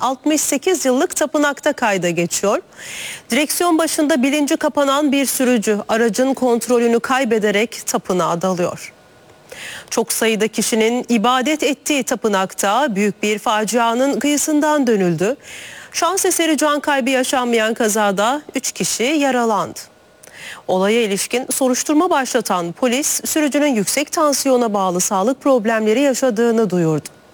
68 yıllık tapınakta kayda geçiyor. Direksiyon başında bilinci kapanan bir sürücü aracın kontrolünü kaybederek tapınağa dalıyor. Çok sayıda kişinin ibadet ettiği tapınakta büyük bir facianın kıyısından dönüldü. Şans eseri can kaybı yaşanmayan kazada 3 kişi yaralandı. Olaya ilişkin soruşturma başlatan polis sürücünün yüksek tansiyona bağlı sağlık problemleri yaşadığını duyurdu.